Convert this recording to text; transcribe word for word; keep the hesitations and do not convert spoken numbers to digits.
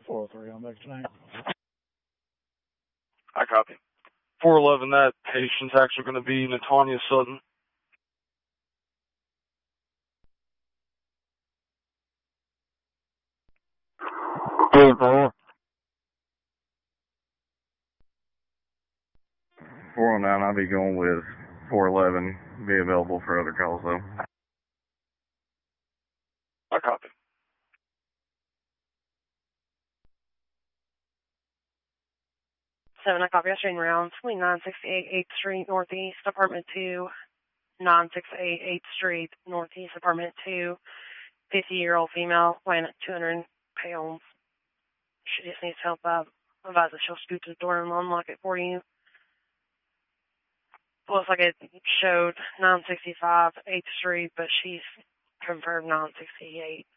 four oh three on back tonight. I copy. four eleven, that patient's actually going to be Natanya Sutton. four oh nine, I'll be going with four eleven. Be available for other calls, though. I copy. seven, I copy. I train around nine sixty-eight eighth Street Northeast, Apartment two, nine sixty-eight eighth Street Northeast, Apartment two, fifty-year-old female, weighing at two hundred pounds. She just needs help. I advise that she'll scoot to the door and unlock it for you. Looks like it showed nine sixty-five eighth Street, but she's confirmed nine sixty-eight.